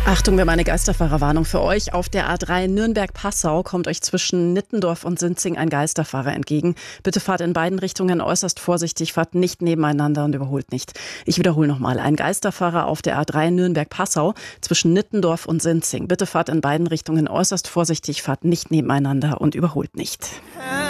Achtung, wir haben eine Geisterfahrerwarnung für euch. Auf der A3 Nürnberg-Passau kommt euch zwischen Nittendorf und Sinzing ein Geisterfahrer entgegen. Bitte fahrt in beiden Richtungen äußerst vorsichtig, fahrt nicht nebeneinander und überholt nicht. Ich wiederhole nochmal. Ein Geisterfahrer auf der A3 Nürnberg-Passau zwischen Nittendorf und Sinzing. Bitte fahrt in beiden Richtungen äußerst vorsichtig, fahrt nicht nebeneinander und überholt nicht.